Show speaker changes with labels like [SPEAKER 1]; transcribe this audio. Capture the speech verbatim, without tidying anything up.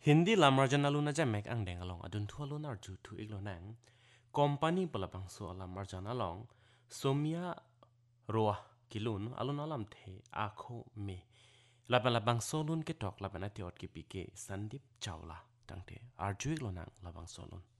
[SPEAKER 1] Hindi lamarjan aluna jamek ang deng along adun thu alun arju thu iglo nang company palapang so alam marjan along somia roa kilun alun alam the akho me lapan labang solun ke tok lapan atiot ki pike sandip chawla tangte arju iglo nang labang solun